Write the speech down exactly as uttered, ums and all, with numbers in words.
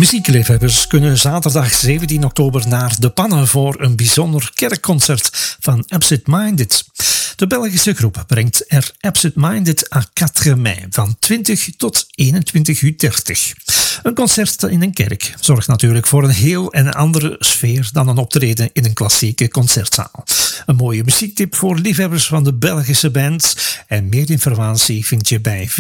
Muziekliefhebbers kunnen zaterdag zeventien oktober naar De Pannen voor een bijzonder kerkconcert van Absent Minded. De Belgische groep brengt er Absent Minded à quatre mei van twintig tot eenentwintig uur dertig. Een concert in een kerk zorgt natuurlijk voor een heel en andere sfeer dan een optreden in een klassieke concertzaal. Een mooie muziektip voor liefhebbers van de Belgische band en meer informatie vind je bij